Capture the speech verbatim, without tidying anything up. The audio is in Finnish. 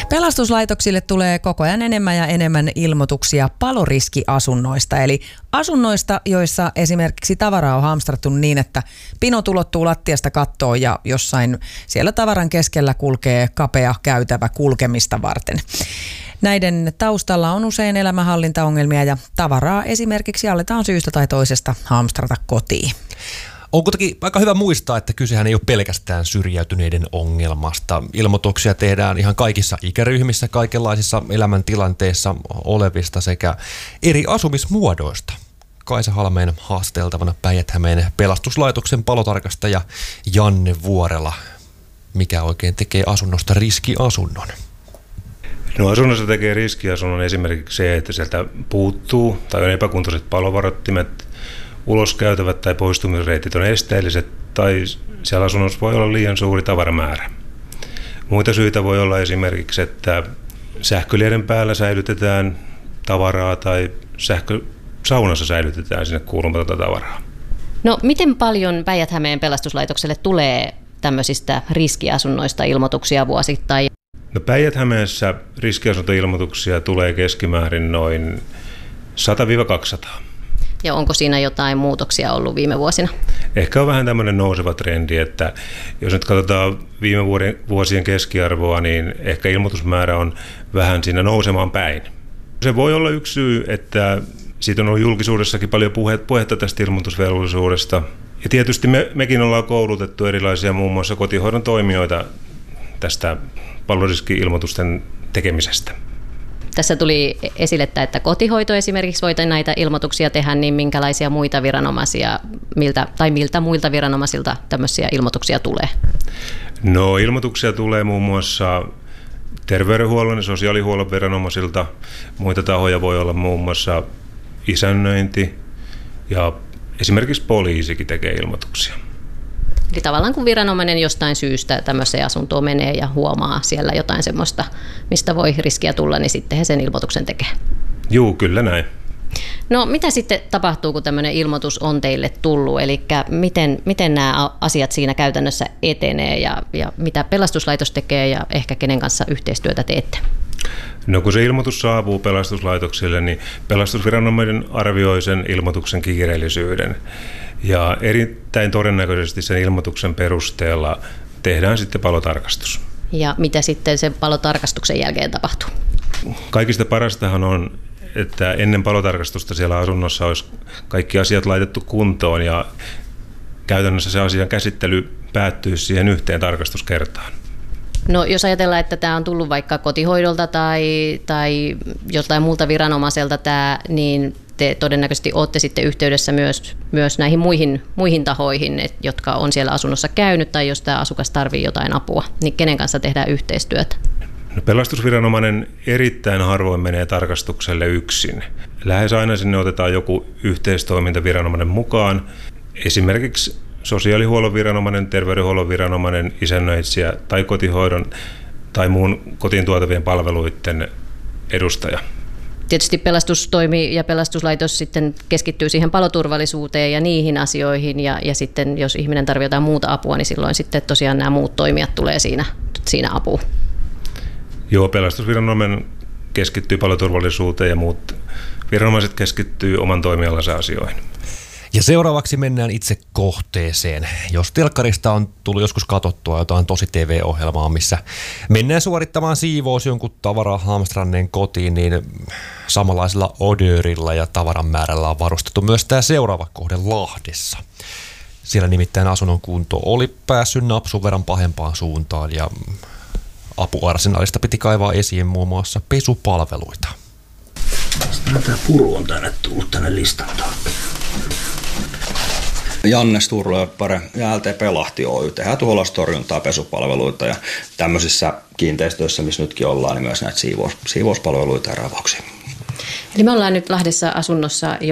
Pelastuslaitoksille tulee koko ajan enemmän ja enemmän ilmoituksia paloriskiasunnoista, eli asunnoista, joissa esimerkiksi tavaraa on hamstrattu niin, että pino tulottuu lattiasta kattoon ja jossain siellä tavaran keskellä kulkee kapea käytävä kulkemista varten. Näiden taustalla on usein elämänhallintaongelmia ja tavaraa esimerkiksi aletaan syystä tai toisesta hamstrata kotiin. On kuitenkin aika hyvä muistaa, että kysehän ei ole pelkästään syrjäytyneiden ongelmasta. Ilmoituksia tehdään ihan kaikissa ikäryhmissä, kaikenlaisissa elämäntilanteissa olevista sekä eri asumismuodoista. Kaisa Halmeen haasteltavana Päijät-Hämeen pelastuslaitoksen palotarkastaja Janne Vuorela. Mikä oikein tekee asunnosta riskiasunnon? No asunnossa tekee riskiasunnon esimerkiksi se, että sieltä puuttuu tai on epäkuntoiset palovarottimet, uloskäytävät tai poistumisreitit on esteelliset tai siellä asunnossa voi olla liian suuri tavaramäärä. Muita syitä voi olla esimerkiksi, että sähkölieden päällä säilytetään tavaraa tai sähkösaunassa säilytetään sinne kuulumatonta tavaraa. No miten paljon Päijät-Hämeen pelastuslaitokselle tulee tämmöisistä riskiasunnoista ilmoituksia vuosittain? No Päijät-Hämeessä riskiasuntoilmoituksia tulee keskimäärin noin sata kaksisataa. Ja onko siinä jotain muutoksia ollut viime vuosina? Ehkä on vähän tämmöinen nouseva trendi, että jos nyt katsotaan viime vuosien keskiarvoa, niin ehkä ilmoitusmäärä on vähän siinä nousemaan päin. Se voi olla yksi syy, että siitä on ollut julkisuudessakin paljon puhetta tästä ilmoitusvelvollisuudesta. Ja tietysti me, mekin ollaan koulutettu erilaisia muun muassa kotihoidon toimijoita tästä paloriski-ilmoitusten tekemisestä. Tässä tuli esille, että kotihoito esimerkiksi voi näitä ilmoituksia tehdä, niin minkälaisia muita viranomaisia miltä, tai miltä muilta viranomaisilta tämmöisiä ilmoituksia tulee? No ilmoituksia tulee muun muassa terveydenhuollon ja sosiaalihuollon viranomaisilta. Muita tahoja voi olla muun muassa isännöinti ja esimerkiksi poliisikin tekee ilmoituksia. Eli tavallaan kun viranomainen jostain syystä tämmöiseen asuntoon menee ja huomaa siellä jotain semmoista, mistä voi riskiä tulla, niin sitten he sen ilmoituksen tekee. Juu, kyllä näin. No mitä sitten tapahtuu, kun tämmöinen ilmoitus on teille tullut? Eli miten, miten nämä asiat siinä käytännössä etenee ja, ja mitä pelastuslaitos tekee ja ehkä kenen kanssa yhteistyötä teette? No kun se ilmoitus saapuu pelastuslaitoksille, niin pelastusviranomainen arvioi sen ilmoituksen kiireellisyyden. Ja erittäin todennäköisesti sen ilmoituksen perusteella tehdään sitten palotarkastus. Ja mitä sitten sen palotarkastuksen jälkeen tapahtuu? Kaikista parastahan on, että ennen palotarkastusta siellä asunnossa olisi kaikki asiat laitettu kuntoon ja käytännössä se asian käsittely päättyisi siihen yhteen tarkastuskertaan. No jos ajatellaan, että tämä on tullut vaikka kotihoidolta tai, tai jostain muulta viranomaiselta tämä, niin te todennäköisesti olette sitten yhteydessä myös, myös näihin muihin, muihin tahoihin, et, jotka on siellä asunnossa käynyt, tai jos tämä asukas tarvitsee jotain apua, niin kenen kanssa tehdään yhteistyötä? No, pelastusviranomainen erittäin harvoin menee tarkastukselle yksin. Lähes aina sinne otetaan joku yhteistoimintaviranomainen mukaan, esimerkiksi sosiaalihuollon viranomainen, terveydenhuollon viranomainen, isännöitsijä tai kotihoidon tai muun kotiin tuotavien palveluiden edustaja. Tietysti pelastustoimi ja pelastuslaitos sitten keskittyy siihen paloturvallisuuteen ja niihin asioihin, ja, ja sitten jos ihminen tarvitsee jotain muuta apua, niin silloin sitten tosiaan nämä muut toimijat tulee siinä, siinä apuun. Joo, pelastusviranomainen keskittyy paloturvallisuuteen ja muut viranomaiset keskittyy oman toimialansa asioihin. Ja seuraavaksi mennään itse kohteeseen. Jos telkkarista on tullut joskus katsottua jotain tosi T V-ohjelmaa, missä mennään suorittamaan siivous jonkun tavaraa hamstranneen kotiin, niin samanlaisella odörilla ja tavaran määrällä on varustettu myös tämä seuraava kohde Lahdessa. Siellä nimittäin asunnon kunto oli päässyt napsun verran pahempaan suuntaan ja apuarsenaalista piti kaivaa esiin muun muassa pesupalveluita. Tämä puru on tänne tullut tänne listantaan. Janne Sturlöppare ja L T P Lahti Oy tehdään tuholaistorjuntaa, pesupalveluita ja tämmöisissä kiinteistöissä, missä nytkin ollaan, niin myös näitä siivous, siivouspalveluita ja ravauksia. Eli me ollaan nyt Lahdessa asunnossa,